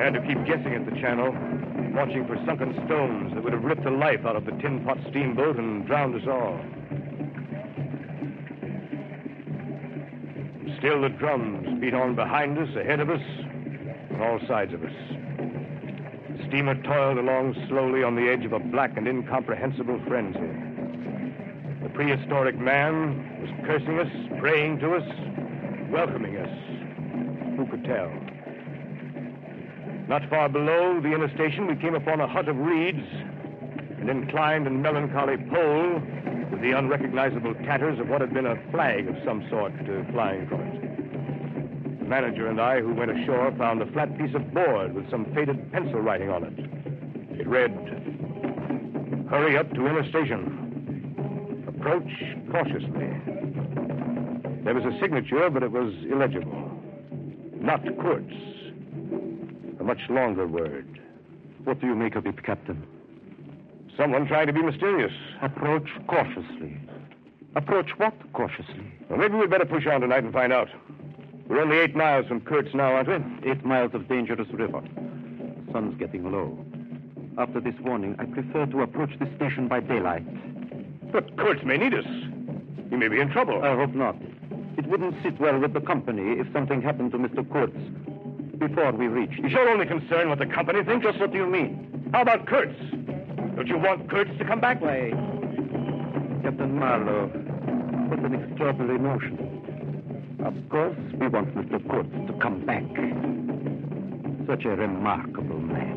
had to keep guessing at the channel, watching for sunken stones that would have ripped the life out of the tin pot steamboat and drowned us all. Still the drums beat on behind us, ahead of us, on all sides of us. The steamer toiled along slowly on the edge of a black and incomprehensible frenzy. The prehistoric man was cursing us, praying to us, welcoming us. Who could tell? Not far below the inner station, we came upon a hut of reeds, an inclined and melancholy pole with the unrecognizable tatters of what had been a flag of some sort flying from it. The manager and I, who went ashore, found a flat piece of board with some faded pencil writing on it. It read, "Hurry up to inner station. Approach cautiously." There was a signature, but it was illegible. Not Kurtz. A much longer word. What do you make of it, Captain? Someone trying to be mysterious. Approach cautiously. Approach what cautiously? Well, maybe we'd better push on tonight and find out. We're only 8 miles from Kurtz now, aren't we? 8 miles of dangerous river. The sun's getting low. After this warning, I prefer to approach the station by daylight. But Kurtz may need us. He may be in trouble. I hope not. It wouldn't sit well with the company if something happened to Mr. Kurtz before we reached. Is your only concern what the company thinks? Just what do you mean? How about Kurtz? Don't you want Kurtz to come back? Why, Captain Marlowe, what an extraordinary notion. Of course, we want Mr. Kurtz to come back. Such a remarkable man.